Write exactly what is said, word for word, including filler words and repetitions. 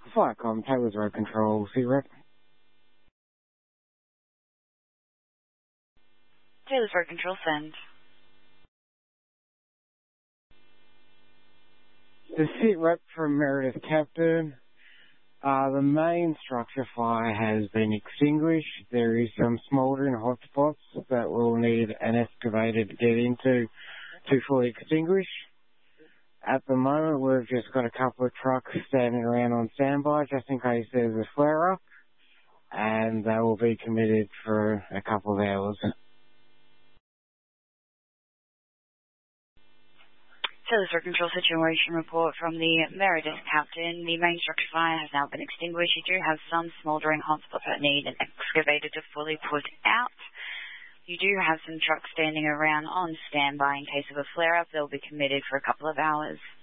Firecom, Taylor's Road Control, C-Rep. Taylor's Road Control, send. The sit-rep from Meredith Captain. Uh, the main structure fire has been extinguished. There is some smouldering hotspots that will need an excavator to get into to fully extinguish. At the moment, we've just got a couple of trucks standing around on standby just in case there's a flare-up, and they will be committed for a couple of hours. Taylor's Road Control situation report from the Meredith Captain. The main structure fire has now been extinguished. You do have some smouldering hotspots that need an excavator to fully put out. You do have some trucks standing around on standby in case of a flare-up. They'll be committed for a couple of hours.